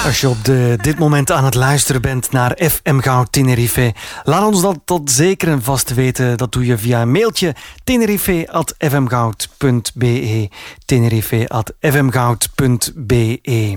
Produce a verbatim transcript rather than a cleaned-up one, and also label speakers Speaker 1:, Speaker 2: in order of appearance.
Speaker 1: Als je op de, dit moment aan het luisteren bent naar F M Goud Tenerife, laat ons dat tot zeker en vast weten. Dat doe je via een mailtje tenerife at f m goud punt b e tenerife at f m goud punt b e.